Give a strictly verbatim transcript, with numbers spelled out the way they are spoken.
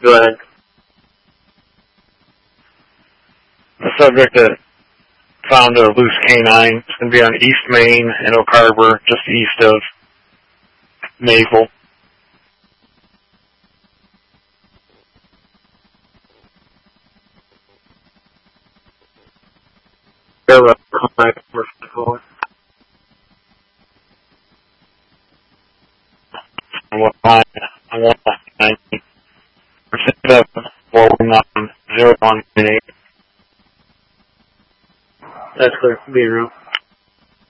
Go ahead. The subject that found a loose canine. It's going to be on East Main in Oak Harbor, just east of Maple. Hello, commercial. What line? I want ninety percent of four nine zero one eight. That's clear. Be real.